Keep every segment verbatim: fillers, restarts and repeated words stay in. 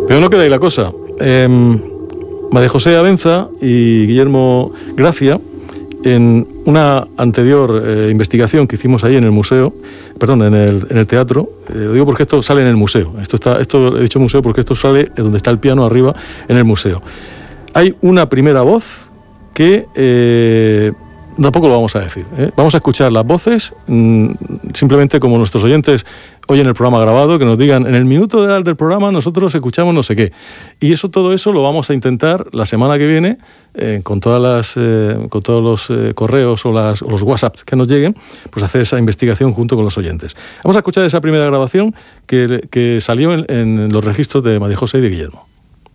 Pero no queda ahí la cosa. Eh, María José Abenza y Guillermo Gracia, en una anterior eh, investigación que hicimos ahí en el museo, perdón, en el, en el teatro, eh, lo digo porque esto sale en el museo, esto está, esto he dicho museo porque esto sale donde está el piano arriba en el museo. Hay una primera voz que eh, tampoco lo vamos a decir, ¿eh? Vamos a escuchar las voces, mmm, simplemente como nuestros oyentes oyen el programa grabado, que nos digan en el minuto de del programa nosotros escuchamos no sé qué. Y eso, todo eso lo vamos a intentar la semana que viene eh, con todas las eh, con todos los eh, correos o, las, o los WhatsApp que nos lleguen, pues hacer esa investigación junto con los oyentes. Vamos a escuchar esa primera grabación que, que salió en, en los registros de María José y de Guillermo.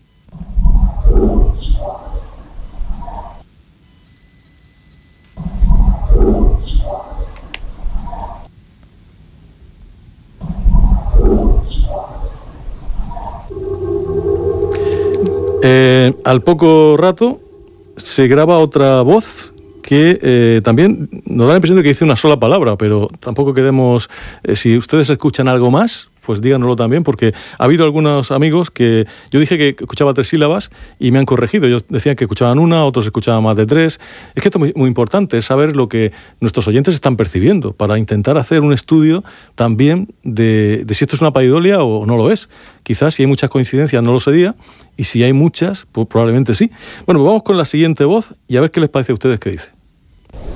Eh, al poco rato se graba otra voz que eh, también nos da la impresión de que dice una sola palabra, pero tampoco queremos, eh, si ustedes escuchan algo más, pues díganoslo también, porque ha habido algunos amigos que yo dije que escuchaba tres sílabas y me han corregido. Ellos decían que escuchaban una, otros escuchaban más de tres. Es que esto es muy, muy importante, es saber lo que nuestros oyentes están percibiendo para intentar hacer un estudio también de, de si esto es una pareidolia o no lo es. Quizás si hay muchas coincidencias no lo sería, y si hay muchas, pues probablemente sí. Bueno, pues vamos con la siguiente voz y a ver qué les parece a ustedes que dice.